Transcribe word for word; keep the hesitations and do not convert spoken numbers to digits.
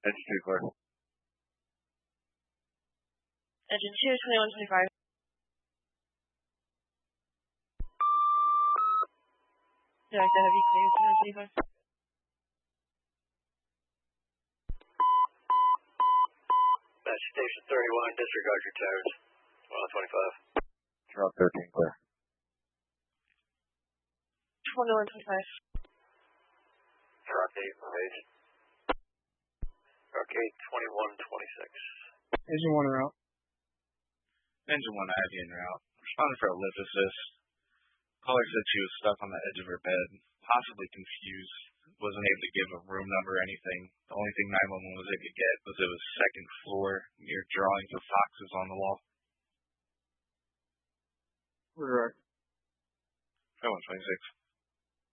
Engine two clear. Engine two, twenty-one twenty-five. Did I say have you cleared twenty-one twenty-five? Match station thirty-one, disregard your tires. twenty-one twenty-five. Drop thirteen clear. twenty-one twenty-five. Rock eight, page. Rock eight, twenty-one twenty-six. Engine one route. Engine one I V en route. Responded for a lift assist. Caller said she was stuck on the edge of her bed, possibly confused. Wasn't able to give a room number or anything. The only thing nine one one was able to get was it was second floor near drawings of foxes on the wall. Right. twenty-one twenty-six.